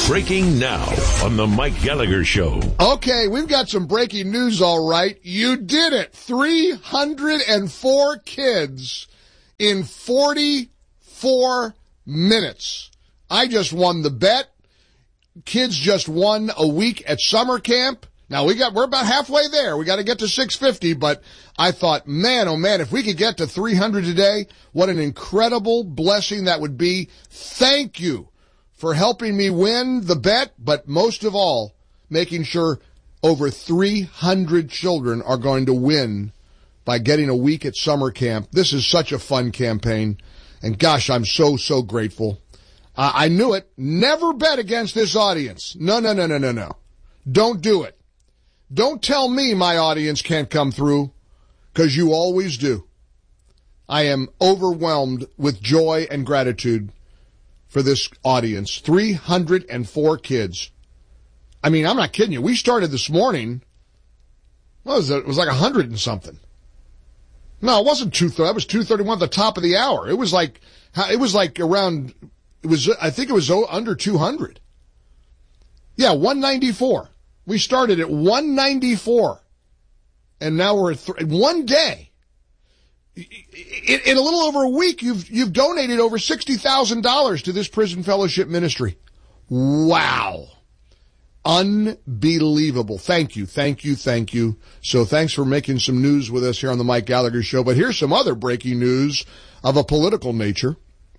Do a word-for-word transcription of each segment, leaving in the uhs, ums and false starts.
Breaking now on the Mike Gallagher Show. Okay, we've got some breaking news, all right. You did it. three hundred four kids in forty-four minutes. I just won the bet. Kids just won a week at summer camp. Now, we got, we're about halfway there. We got to get to six fifty, but I thought, man, oh man, if we could get to three hundred today, what an incredible blessing that would be. Thank you for helping me win the bet, but most of all, making sure over three hundred children are going to win by getting a week at summer camp. This is such a fun campaign, and gosh, I'm so, so grateful. Uh, I knew it. Never bet against this audience. No, no, no, no, no, no. Don't do it. Don't tell me my audience can't come through, because you always do. I am overwhelmed with joy and gratitude for this audience. three hundred four kids. I mean, I'm not kidding you. We started this morning, what was it? It was like one hundred and something. No, it wasn't two thirty. That was two thirty-one at the top of the hour. It was like, it was like around, it was, I think it was under two hundred. Yeah, one ninety-four. We started at one ninety-four. And now we're at th- one day. In, in a little over a week, you've you've donated over sixty thousand dollars to this prison fellowship ministry. Wow. Unbelievable. Thank you, thank you, thank you. So thanks for making some news with us here on the Mike Gallagher Show. But here's some other breaking news of a political nature.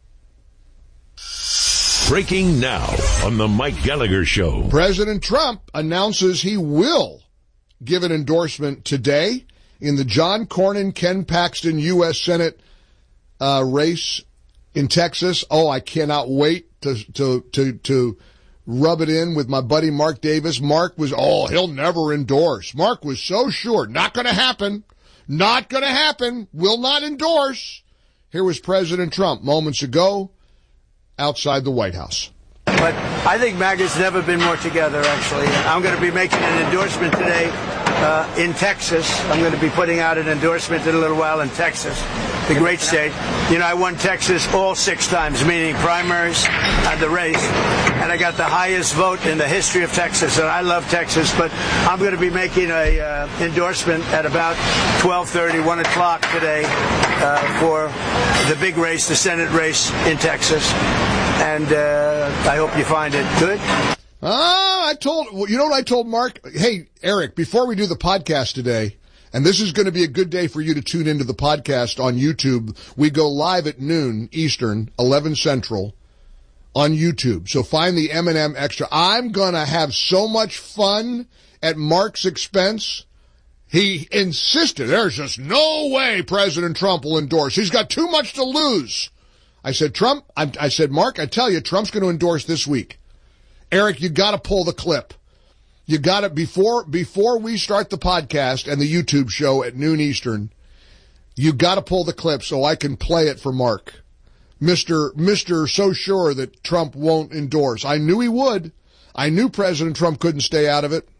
Breaking now on the Mike Gallagher Show. President Trump announces he will give an endorsement today in the John Cornyn, Ken Paxton U S Senate uh, race in Texas. Oh, I cannot wait to to to to rub it in with my buddy Mark Davis. Mark was, oh, he'll never endorse. Mark was so sure. Not going to happen. Not going to happen. Will not endorse. Here was President Trump moments ago outside the White House. But I think MAGA's never been more together, actually. I'm going to be making an endorsement today uh, in Texas. I'm going to be putting out an endorsement in a little while in Texas, the great state. You know, I won Texas all six times, meaning primaries and the race. And I got the highest vote in the history of Texas, and I love Texas. But I'm going to be making a uh, endorsement at about twelve thirty, one o'clock today uh, for the big race, the Senate race in Texas. And uh, I hope you find it good. Ah, I told, you know what I told Mark? Hey, Eric, before we do the podcast today, and this is going to be a good day for you to tune into the podcast on YouTube. We go live at noon Eastern, eleven Central on YouTube. So find the M and M Extra. I'm going to have so much fun at Mark's expense. He insisted, there's just no way President Trump will endorse. He's got too much to lose. I said, Trump, I, I said, Mark, I tell you, Trump's going to endorse this week. Eric, you got to pull the clip. You got to, before, before we start the podcast and the YouTube show at noon Eastern, you got to pull the clip so I can play it for Mark. Mister, Mister so sure that Trump won't endorse. I knew he would. I knew President Trump couldn't stay out of it.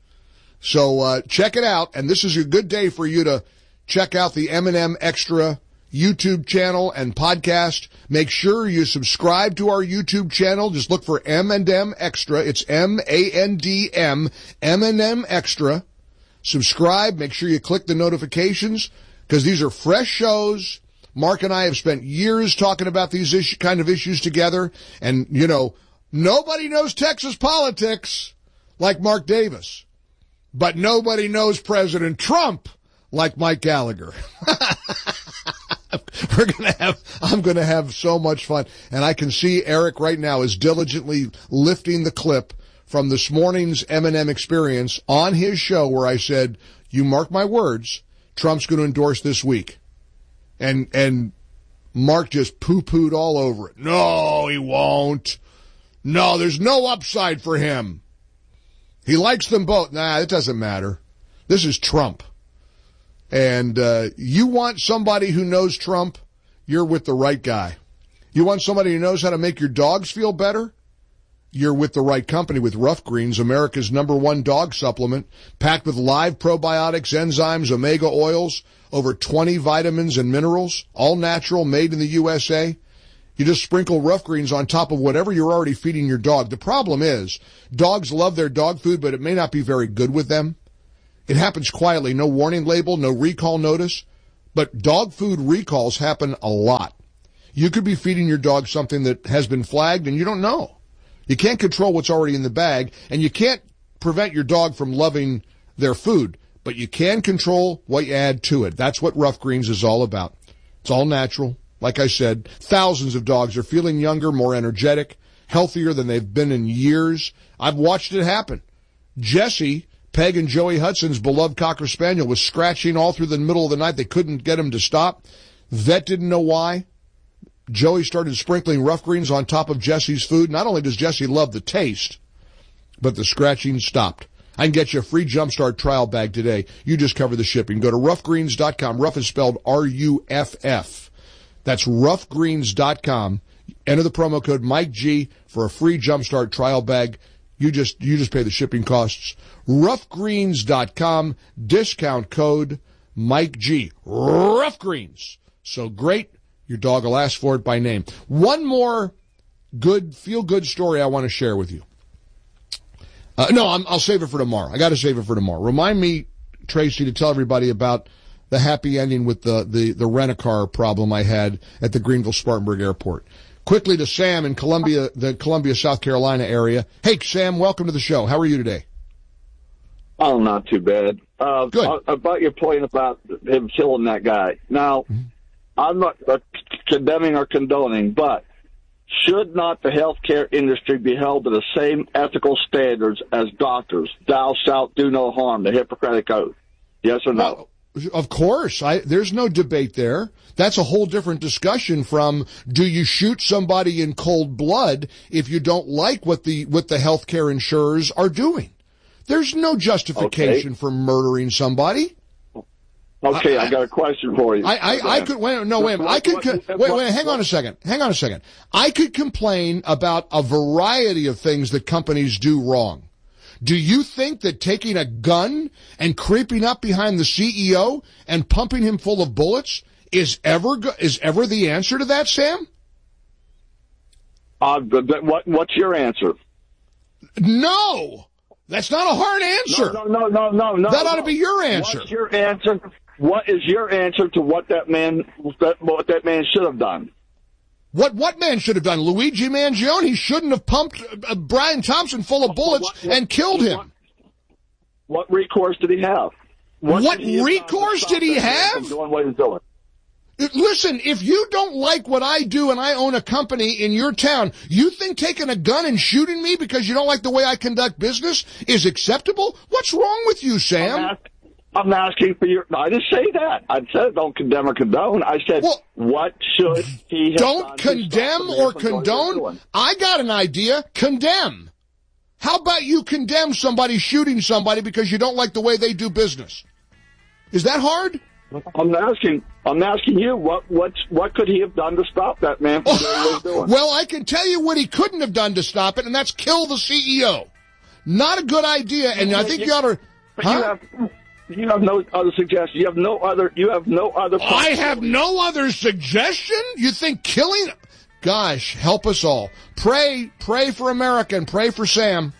So, uh, check it out. And this is a good day for you to check out the M and M Extra YouTube channel and podcast. Make sure you subscribe to our YouTube channel. Just look for M and M Extra. It's M A N D M, M and M Extra. Subscribe. Make sure you click the notifications because these are fresh shows. Mark and I have spent years talking about these issue, kind of issues together. And, you know, nobody knows Texas politics like Mark Davis. But nobody knows President Trump like Mike Gallagher. We're gonna have, I'm gonna have so much fun. And I can see Eric right now is diligently lifting the clip from this morning's M and M experience on his show where I said, you mark my words, Trump's gonna endorse this week. And, and Mark just poo-pooed all over it. No, he won't. No, there's no upside for him. He likes them both. Nah, it doesn't matter. This is Trump. And uh, you want somebody who knows Trump, you're with the right guy. You want somebody who knows how to make your dogs feel better, you're with the right company with Rough Greens, America's number one dog supplement, packed with live probiotics, enzymes, omega oils, over twenty vitamins and minerals, all natural, made in the U S A. You just sprinkle Rough Greens on top of whatever you're already feeding your dog. The problem is, dogs love their dog food, but it may not be very good with them. It happens quietly, no warning label, no recall notice. But dog food recalls happen a lot. You could be feeding your dog something that has been flagged and you don't know. You can't control what's already in the bag, and you can't prevent your dog from loving their food, but you can control what you add to it. That's what Rough Greens is all about. It's all natural. Like I said, thousands of dogs are feeling younger, more energetic, healthier than they've been in years. I've watched it happen. Jesse, Peg and Joey Hudson's beloved Cocker Spaniel, was scratching all through the middle of the night. They couldn't get him to stop. Vet didn't know why. Joey started sprinkling Rough Greens on top of Jesse's food. Not only does Jesse love the taste, but the scratching stopped. I can get you a free Jumpstart trial bag today. You just cover the shipping. Go to rough greens dot com. Rough is spelled R U F F. That's rough greens dot com. Enter the promo code Mike G for a free Jumpstart trial bag. You just you just pay the shipping costs. rough greens dot com. Discount code Mike G. Rough Greens. So great. Your dog will ask for it by name. One more good, feel-good story I want to share with you. Uh, no, I'm, I'll save it for tomorrow. I got to save it for tomorrow. Remind me, Tracy, to tell everybody about the happy ending with the, the, the rent-a-car problem I had at the Greenville-Spartanburg Airport. Quickly to Sam in Columbia, the Columbia, South Carolina area. Hey, Sam, welcome to the show. How are you today? Oh, not too bad. Uh, Good. About your point about him killing that guy. Now, mm-hmm. I'm not uh, condemning or condoning, but should not the healthcare industry be held to the same ethical standards as doctors? Thou shalt do no harm, the Hippocratic Oath. Yes or no? Well, of course. I, there's no debate there. That's a whole different discussion from, do you shoot somebody in cold blood if you don't like what the what the healthcare insurers are doing? There's no justification okay. for murdering somebody. Okay, I, I got a question for you. I, I, I could, wait, no, wait, I could, wait, wait, hang on a second, hang on a second. I could complain about a variety of things that companies do wrong. Do you think that taking a gun and creeping up behind the C E O and pumping him full of bullets is ever, is ever the answer to that, Sam? Uh, what, what's your answer? No! That's not a hard answer. No, no, no, no, no. That ought no. to be your answer. What's your answer? What is your answer to what that man, what that man should have done? What what man should have done? Luigi Mangione shouldn't have pumped uh, Brian Thompson full of bullets what, what, and killed him. What, what recourse did he have? What, what did he recourse did he have? Doing what he's doing? Listen, if you don't like what I do and I own a company in your town, you think taking a gun and shooting me because you don't like the way I conduct business is acceptable? What's wrong with you, Sam? I'm, ask, I'm asking for your... I didn't say that. I said don't condemn or condone. I said, well, what should he have don't done condemn or condone? I got an idea. Condemn. How about you condemn somebody shooting somebody because you don't like the way they do business? Is that hard? I'm asking. I'm asking you. What what what could he have done to stop that man from doing what he's doing? Well, I can tell you what he couldn't have done to stop it, and that's kill the C E O. Not a good idea, and I think you ought to. But huh? you have you have no other suggestion. You have no other. You have no other. I have no other suggestion. You think killing? Gosh, help us all. Pray, pray for America, and pray for Sam.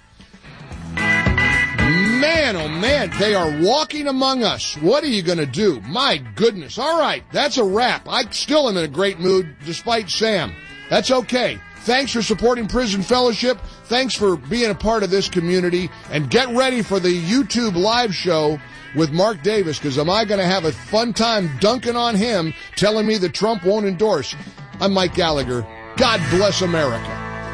Man, oh man, they are walking among us. What are you going to do? My goodness. All right, that's a wrap. I still am in a great mood despite Sam. That's okay. Thanks for supporting Prison Fellowship. Thanks for being a part of this community. And get ready for the YouTube live show with Mark Davis, because am I going to have a fun time dunking on him, telling me that Trump won't endorse. I'm Mike Gallagher. God bless America.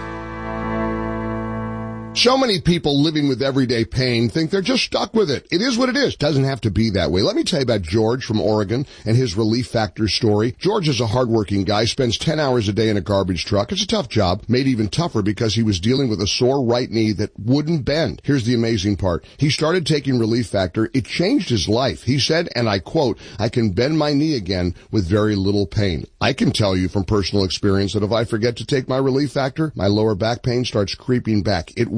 So many people living with everyday pain think they're just stuck with it. It is what it is. Doesn't have to be that way. Let me tell you about George from Oregon and his Relief Factor story. George is a hardworking guy, spends ten hours a day in a garbage truck. It's a tough job, made even tougher because he was dealing with a sore right knee that wouldn't bend. Here's the amazing part. He started taking Relief Factor. It changed his life. He said, and I quote, "I can bend my knee again with very little pain." I can tell you from personal experience that if I forget to take my Relief Factor, my lower back pain starts creeping back. It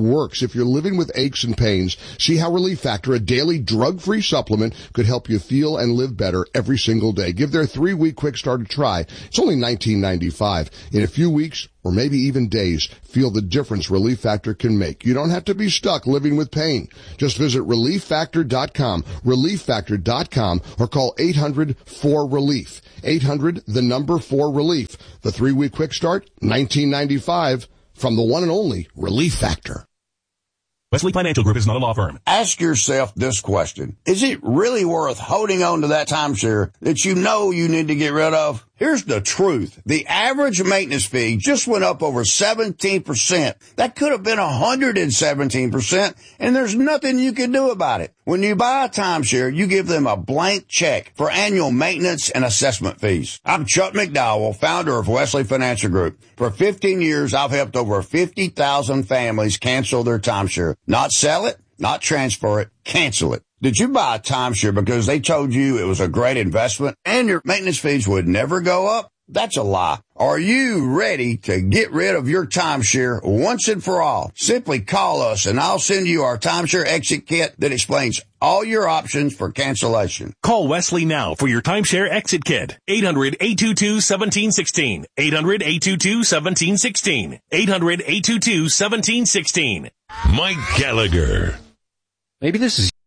works. If you're living with aches and pains, see how Relief Factor, a daily drug-free supplement, could help you feel and live better every single day. Give their three-week quick start a try. It's only nineteen ninety-five. In a few weeks, or maybe even days, feel the difference Relief Factor can make. You don't have to be stuck living with pain. Just visit relief factor dot com, relief factor dot com, or call eight hundred four relief. eight hundred, the number four relief. The three-week quick start, nineteen ninety-five, from the one and only Relief Factor. Wesley Financial Group is not a law firm. Ask yourself this question. Is it really worth holding on to that timeshare that you know you need to get rid of? Here's the truth. The average maintenance fee just went up over seventeen percent. That could have been one hundred seventeen percent, and there's nothing you can do about it. When you buy a timeshare, you give them a blank check for annual maintenance and assessment fees. I'm Chuck McDowell, founder of Wesley Financial Group. For fifteen years, I've helped over fifty thousand families cancel their timeshare. Not sell it, not transfer it, cancel it. Did you buy a timeshare because they told you it was a great investment and your maintenance fees would never go up? That's a lie. Are you ready to get rid of your timeshare once and for all? Simply call us and I'll send you our timeshare exit kit that explains all your options for cancellation. Call Wesley now for your timeshare exit kit. eight hundred, eight two two, one seven one six. eight hundred, eight two two, one seven one six. eight hundred, eight two two, one seven one six. Mike Gallagher. Maybe this is...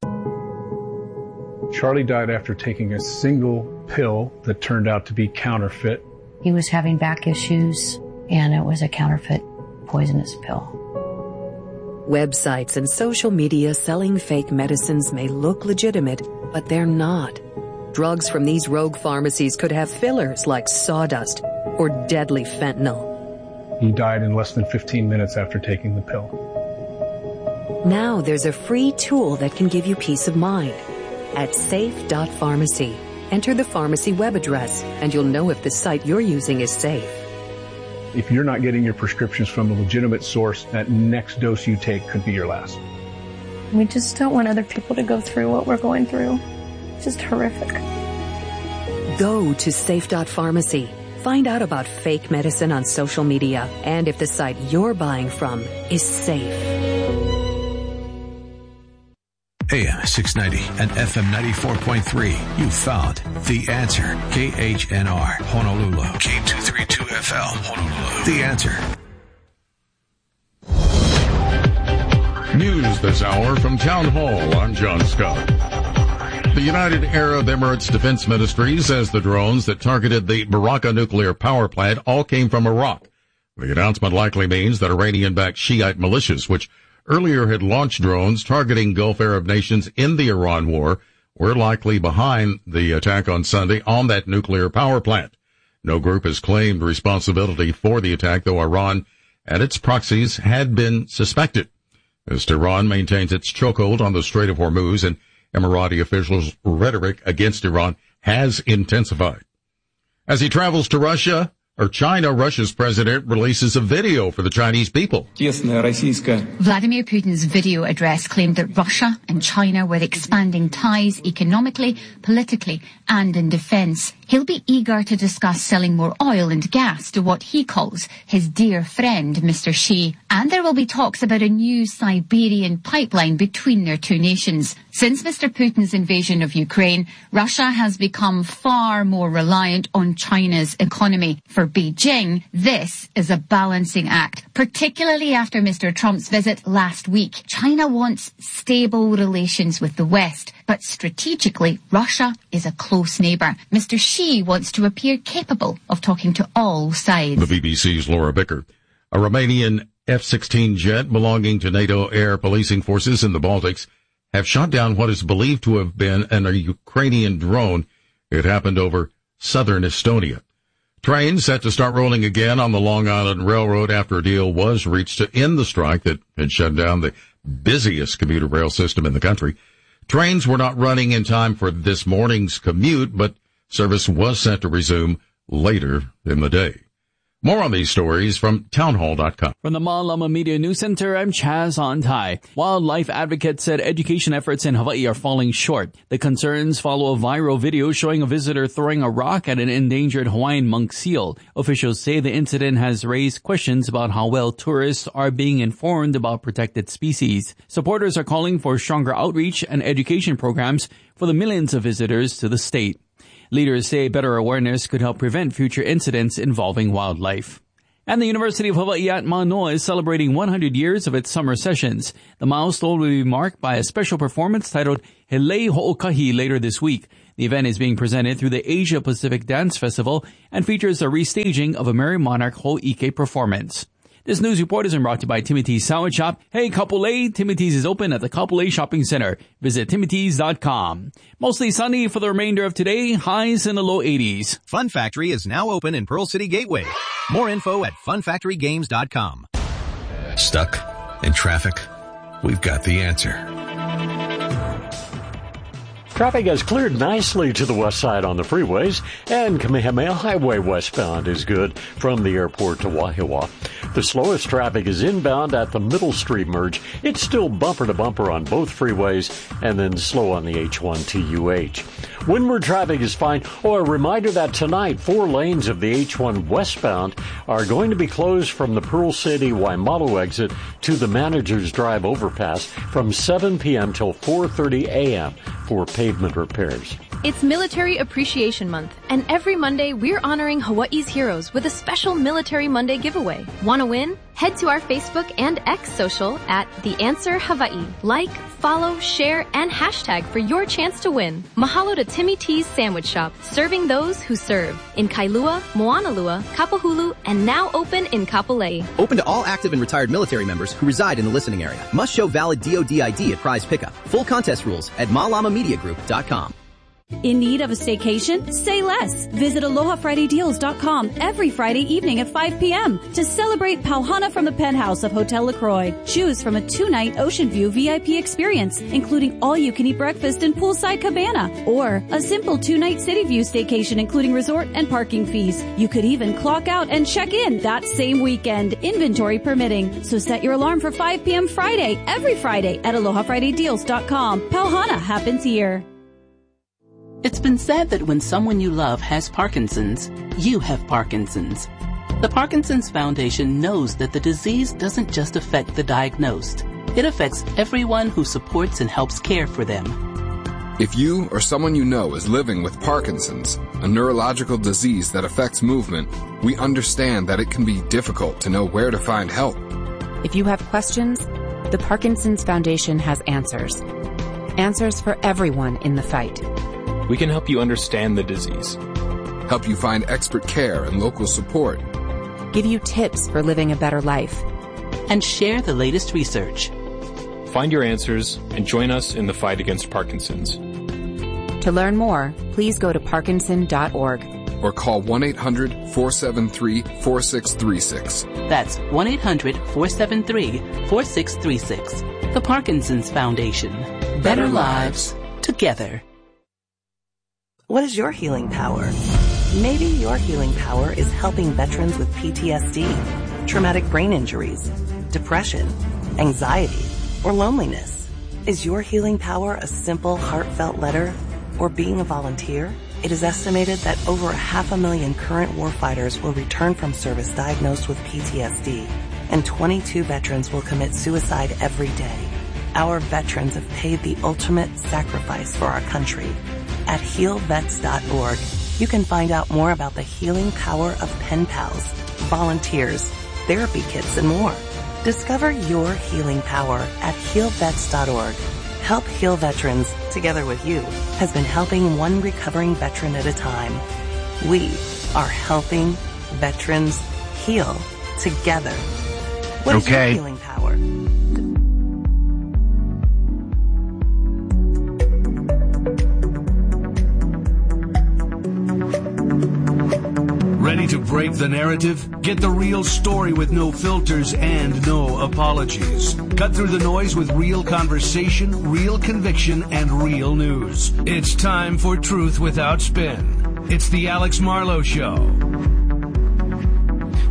Charlie died after taking a single pill that turned out to be counterfeit. He was having back issues, and it was a counterfeit poisonous pill. Websites and social media selling fake medicines may look legitimate, but they're not. Drugs from these rogue pharmacies could have fillers like sawdust or deadly fentanyl. He died in less than fifteen minutes after taking the pill. Now there's a free tool that can give you peace of mind. At safe dot pharmacy, enter the pharmacy web address, and you'll know if the site you're using is safe. If you're not getting your prescriptions from a legitimate source, that next dose you take could be your last. We just don't want other people to go through what we're going through. It's just horrific. Go to safe dot pharmacy. Find out about fake medicine on social media and if the site you're buying from is safe. A M six ninety and F M ninety-four point three. You found The Answer. K H N R, Honolulu. K two thirty-two F L, Honolulu. The Answer. News this hour from Town Hall. I'm John Scott. The United Arab Emirates Defense Ministry says the drones that targeted the Baraka nuclear power plant all came from Iraq. The announcement likely means that Iranian-backed Shiite militias, which earlier had launched drones targeting Gulf Arab nations in the Iran war, were likely behind the attack on Sunday on that nuclear power plant. No group has claimed responsibility for the attack, though Iran and its proxies had been suspected. As Tehran maintains its chokehold on the Strait of Hormuz, and Emirati officials' rhetoric against Iran has intensified. As he travels to Russia, or China, Russia's president releases a video for the Chinese people. Vladimir Putin's video address claimed that Russia and China were expanding ties economically, politically, and in defense. He'll be eager to discuss selling more oil and gas to what he calls his dear friend, Mister Xi. And there will be talks about a new Siberian pipeline between their two nations. Since Mister Putin's invasion of Ukraine, Russia has become far more reliant on China's economy. For Beijing, this is a balancing act, particularly after Mister Trump's visit last week. China wants stable relations with the West, but strategically, Russia is a close neighbour. Mister Xi wants to appear capable of talking to all sides. The B B C's Laura Bicker. A Romanian F sixteen jet belonging to NATO air policing forces in the Baltics have shot down what is believed to have been an Ukrainian drone. It happened over southern Estonia. Trains set to start rolling again on the Long Island Railroad after a deal was reached to end the strike that had shut down the busiest commuter rail system in the country. Trains were not running in time for this morning's commute, but service was set to resume later in the day. More on these stories from townhall dot com. From the Malama Media News Center, I'm Chaz Ontai. Wildlife advocates said education efforts in Hawaii are falling short. The concerns follow a viral video showing a visitor throwing a rock at an endangered Hawaiian monk seal. Officials say the incident has raised questions about how well tourists are being informed about protected species. Supporters are calling for stronger outreach and education programs for the millions of visitors to the state. Leaders say better awareness could help prevent future incidents involving wildlife. And the University of Hawaii at Manoa is celebrating one hundred years of its summer sessions. The milestone will be marked by a special performance titled Helei Ho'okahi later this week. The event is being presented through the Asia Pacific Dance Festival and features a restaging of a Merry Monarch Ho'ike performance. This news report is brought to you by Timothy's Sandwich Shop. Hey, Kapolei, Timothy's is open at the Kapolei Shopping Center. Visit timothy's dot com. Mostly sunny for the remainder of today, highs in the low eighties. Fun Factory is now open in Pearl City Gateway. More info at fun factory games dot com. Stuck in traffic? We've got the answer. Traffic has cleared nicely to the west side on the freeways, and Kamehameha Highway westbound is good from the airport to Wahiawa. The slowest traffic is inbound at the Middle Street merge. It's still bumper to bumper on both freeways, and then slow on the H one to U H. Windward traffic is fine. Oh, a reminder that tonight, four lanes of the H one westbound are going to be closed from the Pearl City Waimalu exit to the Manager's Drive overpass from seven p.m. till four thirty a.m. for pavement repairs. It's Military Appreciation Month, and every Monday we're honoring Hawaii's heroes with a special Military Monday giveaway. Want to win? Head to our Facebook and X social at The Answer Hawaii. Like, follow, share, and hashtag for your chance to win. Mahalo to Timmy T's Sandwich Shop, serving those who serve. In Kailua, Moanalua, Kapahulu, and now open in Kapolei. Open to all active and retired military members who reside in the listening area. Must show valid D O D I D at prize pickup. Full contest rules at malama media group dot com. In need of a staycation? Say less. Visit aloha friday deals dot com every Friday evening at five p.m. to celebrate Pauhana from the penthouse of Hotel LaCroix. Choose from a two-night Ocean View V I P experience, including all-you-can-eat breakfast and poolside cabana, or a simple two-night City View staycation, including resort and parking fees. You could even clock out and check in that same weekend, inventory permitting. So set your alarm for five p.m. Friday, every Friday at aloha friday deals dot com. Pauhana happens here. It's been said that when someone you love has Parkinson's, you have Parkinson's. The Parkinson's Foundation knows that the disease doesn't just affect the diagnosed. It affects everyone who supports and helps care for them. If you or someone you know is living with Parkinson's, a neurological disease that affects movement, we understand that it can be difficult to know where to find help. If you have questions, the Parkinson's Foundation has answers. Answers for everyone in the fight. We can help you understand the disease, help you find expert care and local support, give you tips for living a better life, and share the latest research. Find your answers and join us in the fight against Parkinson's. To learn more, please go to parkinson dot org or call one eight hundred four seven three four six three six. That's one eight hundred four seven three four six three six. The Parkinson's Foundation. Better, better lives together. What is your healing power? Maybe your healing power is helping veterans with P T S D, traumatic brain injuries, depression, anxiety, or loneliness. Is your healing power a simple, heartfelt letter or being a volunteer? It is estimated that over a half a million current warfighters will return from service diagnosed with P T S D, and twenty-two veterans will commit suicide every day. Our veterans have paid the ultimate sacrifice for our country. At heal vets dot org, you can find out more about the healing power of pen pals, volunteers, therapy kits, and more. Discover your healing power at heal vets dot org. Help Heal Veterans, together with you, has been helping one recovering veteran at a time. We are helping veterans heal together. What is okay. your healing power? Ready to break the narrative? Get the real story with no filters and no apologies. Cut through the noise with real conversation, real conviction, and real news. It's time for Truth Without Spin. It's the Alex Marlowe Show.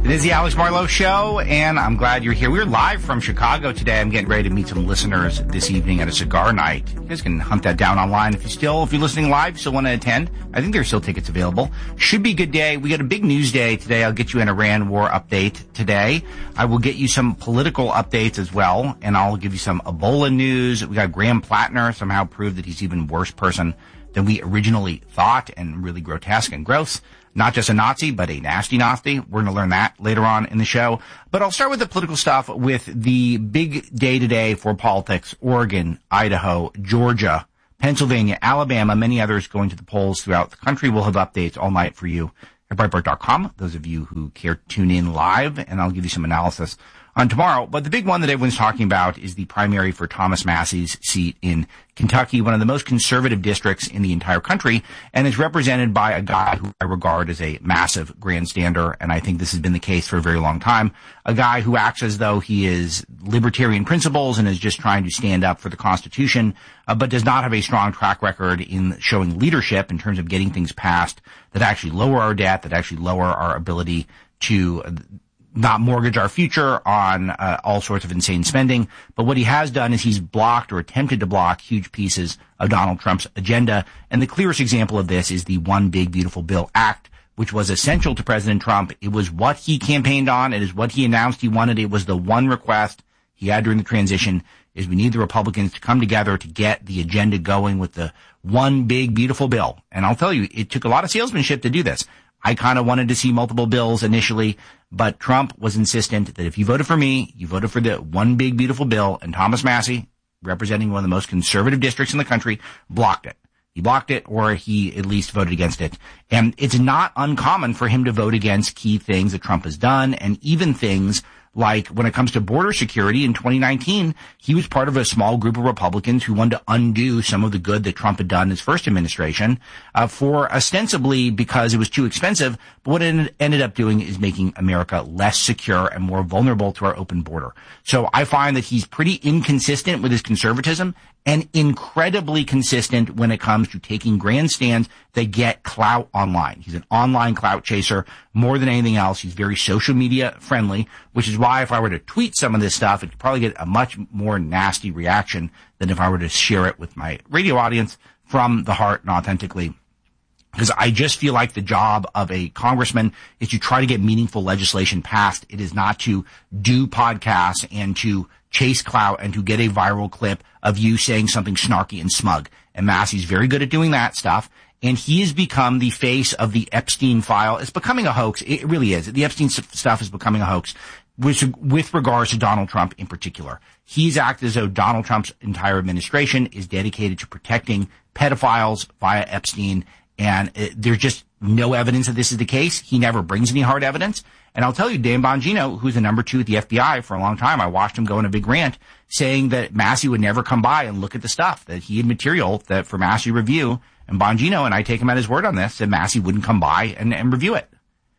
It is the Alex Marlowe Show, and I'm glad you're here. We're live from Chicago today. I'm getting ready to meet some listeners this evening at a cigar night. You guys can hunt that down online if you still, if you're listening live, still want to attend. I think there's still tickets available. Should be a good day. We got a big news day today. I'll get you an Iran war update today. I will get you some political updates as well, and I'll give you some Ebola news. We got Graham Plattner somehow proved that he's even worse person than we originally thought, and really grotesque and gross. Not just a Nazi, but a nasty Nazi. We're going to learn that later on in the show. But I'll start with the political stuff with the big day today for politics. Oregon, Idaho, Georgia, Pennsylvania, Alabama, many others going to the polls throughout the country. We'll have updates all night for you at Breitbart dot com. Those of you who care to tune in live, and I'll give you some analysis on tomorrow. But the big one that everyone's talking about is the primary for Thomas Massie's seat in Kentucky, one of the most conservative districts in the entire country, and is represented by a guy who I regard as a massive grandstander, and I think this has been the case for a very long time. A guy who acts as though he is libertarian principles and is just trying to stand up for the Constitution, uh, but does not have a strong track record in showing leadership in terms of getting things passed that actually lower our debt, that actually lower our ability to uh, not mortgage our future on uh, all sorts of insane spending. But what he has done is he's blocked or attempted to block huge pieces of Donald Trump's agenda. And the clearest example of this is the One Big Beautiful Bill Act, which was essential to President Trump. It was what he campaigned on. It is what he announced he wanted. It was the one request he had during the transition, is we need the Republicans to come together to get the agenda going with the One Big Beautiful Bill. And I'll tell you, it took a lot of salesmanship to do this. I kind of wanted to see multiple bills initially, but Trump was insistent that if you voted for me, you voted for the One Big Beautiful Bill, and Thomas Massie, representing one of the most conservative districts in the country, blocked it. He blocked it, or he at least voted against it. And it's not uncommon for him to vote against key things that Trump has done, and even things like when it comes to border security in twenty nineteen, he was part of a small group of Republicans who wanted to undo some of the good that Trump had done in his first administration, uh, for ostensibly because it was too expensive. But what it ended up doing is making America less secure and more vulnerable to our open border. So I find that he's pretty inconsistent with his conservatism and incredibly consistent when it comes to taking grandstands that get clout online. He's an online clout chaser more than anything else. He's very social media friendly, which is why if I were to tweet some of this stuff, it could probably get a much more nasty reaction than if I were to share it with my radio audience from the heart and authentically. Because I just feel like the job of a congressman is to try to get meaningful legislation passed. It is not to do podcasts and to chase clout and to get a viral clip of you saying something snarky and smug. And Massie's very good at doing that stuff. And he has become the face of the Epstein file. It's becoming a hoax. It really is. The Epstein stuff is becoming a hoax with, with regards to Donald Trump in particular. He's acted as though Donald Trump's entire administration is dedicated to protecting pedophiles via Epstein. And it, there's just no evidence that this is the case. He never brings any hard evidence. And I'll tell you, Dan Bongino, who's the number two at the F B I for a long time, I watched him go on a big rant saying that Massie would never come by and look at the stuff, that he had material that for Massie review. And Bongino, and I take him at his word on this, that Massie wouldn't come by and, and review it.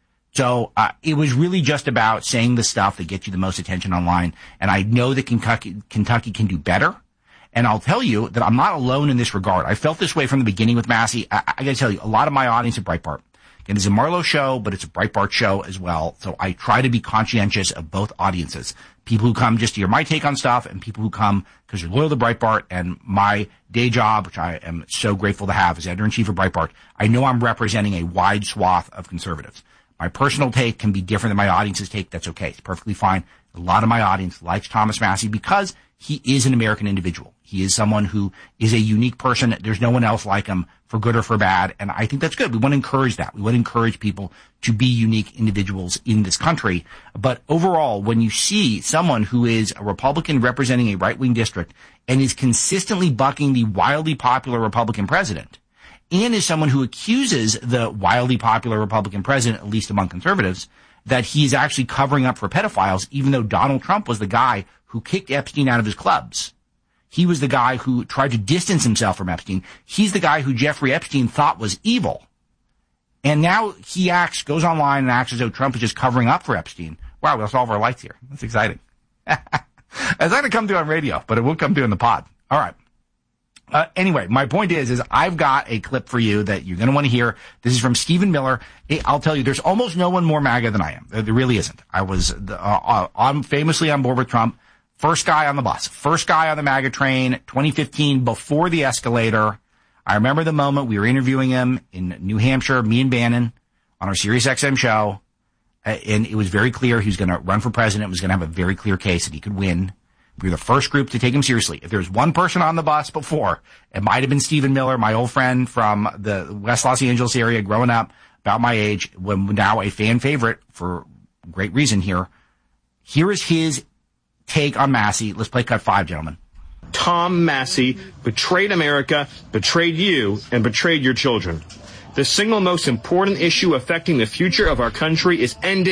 So uh, it was really just about saying the stuff that gets you the most attention online. And I know that Kentucky, Kentucky can do better. And I'll tell you that I'm not alone in this regard. I felt this way from the beginning with Massie. I, I got to tell you, a lot of my audience at Breitbart, and it's a Marlowe show, but it's a Breitbart show as well. So I try to be conscientious of both audiences. People who come just to hear my take on stuff and people who come because you're loyal to Breitbart. And my day job, which I am so grateful to have as editor-in-chief of Breitbart, I know I'm representing a wide swath of conservatives. My personal take can be different than my audience's take. That's okay. It's perfectly fine. A lot of my audience likes Thomas Massie because he is an American individual. He is someone who is a unique person. There's no one else like him, for good or for bad. And I think that's good. We want to encourage that. We want to encourage people to be unique individuals in this country. But overall, when you see someone who is a Republican representing a right-wing district and is consistently bucking the wildly popular Republican president, and is someone who accuses the wildly popular Republican president, at least among conservatives, that he's actually covering up for pedophiles, even though Donald Trump was the guy who kicked Epstein out of his clubs. He was the guy who tried to distance himself from Epstein. He's the guy who Jeffrey Epstein thought was evil. And now he acts, goes online and acts as though Trump is just covering up for Epstein. Wow, we'll solve our lights here. That's exciting. It's not going to come through on radio, but it will come through in the pod. All right. Uh, anyway, my point is, is I've got a clip for you that you're going to want to hear. This is from Stephen Miller. I'll tell you, there's almost no one more MAGA than I am. There really isn't. I was uh, uh, I'm famously on board with Trump. First guy on the bus. First guy on the MAGA train, twenty fifteen, before the escalator. I remember the moment we were interviewing him in New Hampshire, me and Bannon, on our Sirius X M show. Uh, and it was very clear he was going to run for president, was going to have a very clear case that he could win. We were the first group to take him seriously. If there was one person on the bus before, it might have been Stephen Miller, my old friend from the West Los Angeles area growing up, about my age, when now a fan favorite for great reason here. Here is his take on Massie. Let's play cut five, gentlemen. Tom Massie betrayed America, betrayed you, and betrayed your children. The single most important issue affecting the future of our country is ending